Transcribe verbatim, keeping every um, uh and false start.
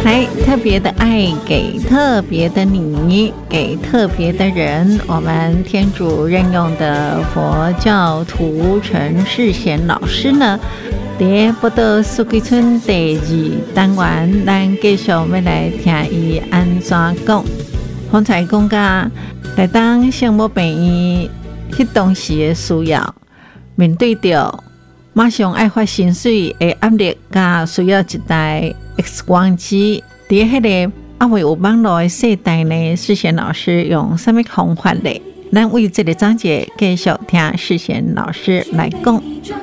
来，特别的爱给特别的你，给特别的人。我们天主任用的佛教徒陈世贤老师呢，在报道苏基村第二单元，咱继续要来听伊安怎讲。方才讲到，来当圣母病院迄当时的需要，面对着马上爱发薪水的压力，加需要一台 X 光机，伫迄个啊未有网络的时代呢，世贤老师用什么方法呢？咱为这个章节继续听世贤老师来讲。